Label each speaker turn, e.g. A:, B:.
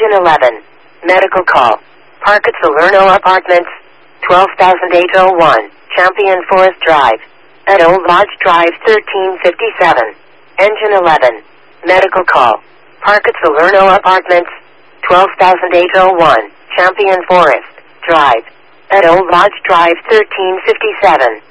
A: Engine 11. Medical call. Park at Salerno Apartments, 12,801, Champion Forest Drive. At Old Lodge Drive 1357. Engine 11. Medical call. Park at Salerno Apartments, 12,801, Champion Forest Drive. At Old Lodge Drive 1357.